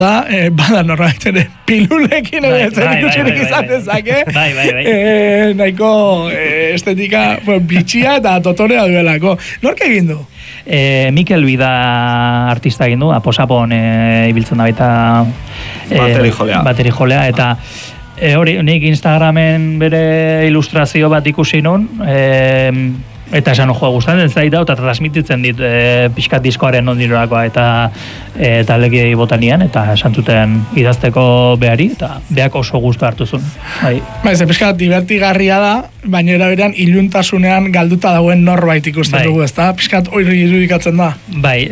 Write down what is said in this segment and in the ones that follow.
da, bada norbait ere pilulekin zer ikusirik izan dezake. Bai. Nahiko estetika bitxia eta totorea duelako. Nork egin du? Mikel Bida artista egin du, Aposapon ibiltzen da baita bateri jolea, eta hori, nik Instagramen bere ilustrazio bat ikusi nun, eta esan gustatzen zait da, eta transmititzen dit pixkat diskoaren ondinorakoa, eta legi botanian, eta esan zuten idazteko behari, eta beak oso gustu hartu zuen. Bai, ze pixkat divertigarria da, baina eraberean iluntasunean galduta dauen norbait ikusten dugu, ezta? Pixkat hori irudikatzen da. Bai.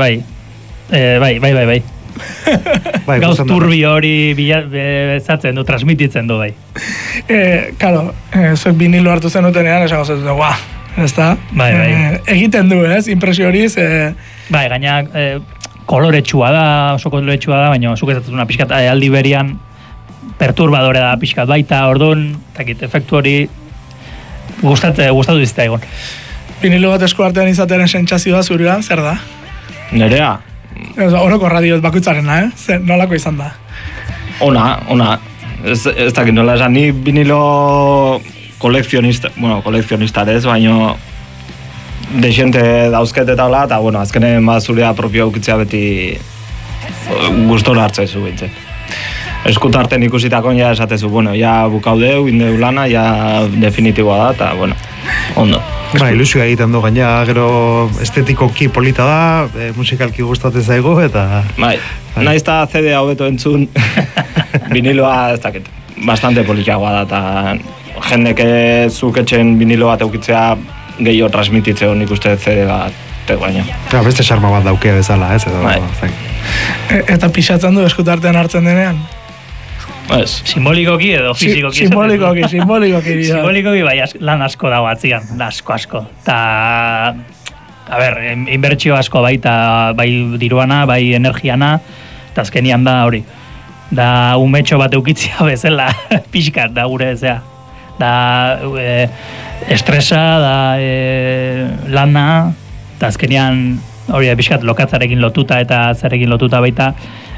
Gauz turbi hori bezatzen du, transmititzen du, bai. Karo, zuek vinilo hartu zenutenean, esango zetute, ezta? Bai. Egiten du, impresio horiz. Bai, gaina koloretsua da, oso koloretsua da, baina zuk ezatzen pixkat aldi berian perturbadore da pixkat baita, orduan, efektu hori gustatu dizta egon. Vinilo bat esku artean izatearen sentsazioa zurea, zer da? Nerea? Oroko radioz bakutzarena, nolako izan da? Ona. Ez dakit nola esan, ni vinilo kolekzionista ez, baina desente dauzket eta hola, eta azkenen zurea propio aukitzea beti gustora hartzezu bintzen. Eskutarten ikusitakon ja esatezu, ja bukaudeu, indeu lana, ja definitiboa da, eta ondo. Ilusioa egiten du gaina, gero estetikoki polita da, musikalki gustatzen zaigu, eta... Naiz eta CD hobeto entzun, viniloa ez dakit, bastante politiagoa da, eta jendeke zuketxen vinilo bat eukitzea gehiago transmititzeo nik uste CD bat baina. Beste xarma bat daukea bezala, ez? Eta pixatzen du eskutartean hartzen denean? Simbolikoki edo fizikoki? Simbolikoki. Simbolikoki bai, lan asko dago atzian, asko. Ta, inbertsio asko baita, bai diruana, bai energiana, eta azkenian da hori. Da umetxo bat eukitzia bezala, pixkat da gure ezea. Da estresa, da lana, eta azkenian hori pixkat lokatzarekin lotuta eta zarekin lotuta baita,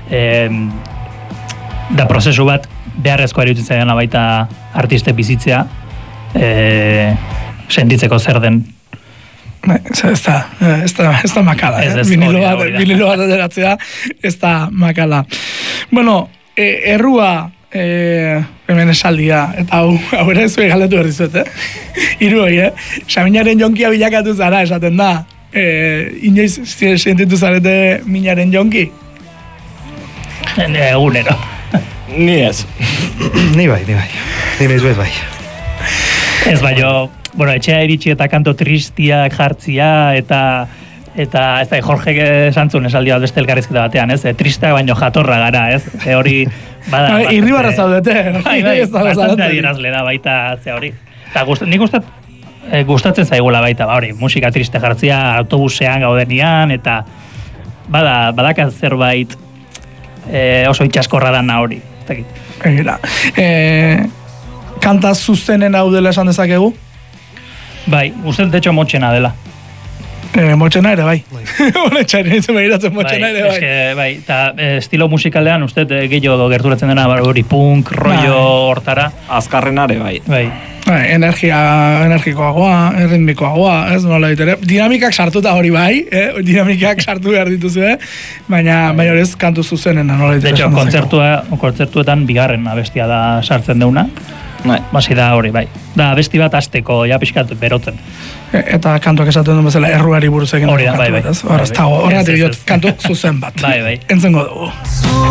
da prozesu bat beharrezkoa iruditzen zaidana baita artiste bizitzea, sentitzeko zer den. Ez da makala, vinilo bat ateratzea, ez da makala. Bueno, errua, hemen esaldia, eta hau ere zuen galdetu behar dizuet, Irui, Saminaren jonkia bilakatu zara, esaten da. Inoiz sentitu zarete minaren jonki? Egunero. Ni ez. Ni bai. Ni naiz bai. Ez baino, etxea iritsi eta kanto tristiak jartzia, eta ez da, Jorge esantzun esaldi bat beste elkarrizketa batean, ez? Tristeak baino jatorra gara, ez? Hori, bada... Irribarra zaudete. Bai, bastante adierazle da baita, ze hori. Eta nik gustatzen zaigula baita, hori, musika triste jartzia, autobusean gaudenian, eta badakat zerbait oso itxaskorra dana hori. Egira. Kanta zuzenen hau dela esan dezakegu? Bai, uste de hecho motxena dela. Motxena ere, bai. Honetxari nintzen behiratzen motxena ere, bai. Bai, eta estilo musikalean uste gehiago gerturatzen dena hori punk, rollo hortara. Azkarrenare, bai. Energikoagoa, erritmikoagoa, ez nola ditere. Dinamikak sartuta hori bai, dinamikak sartu behar dituzu, baina horrez kantu zuzenen nola ditere. De hecho, kontzertuetan bigarren abestia da sartzen deuna. Basi da hori, bai. Da abesti bat asteko, ja pixkat berotzen. Eta kantuak esaten duen bezala erruari buruz egin. Hori da, bai. Horregatik diot kantu zuzen bat. Bai. Entzengo dugu.